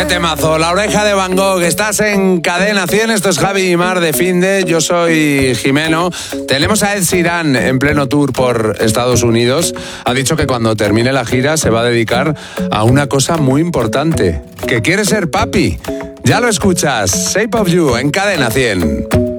Qué temazo, La Oreja de Van Gogh. Estás en Cadena 100, esto es Javi y Mar de Finde, yo soy Jimeno. Tenemos a Ed Sheeran en pleno tour por Estados Unidos. Ha dicho que cuando termine la gira se va a dedicar a una cosa muy importante, que quiere ser papi. Ya lo escuchas, Shape of You en Cadena 100.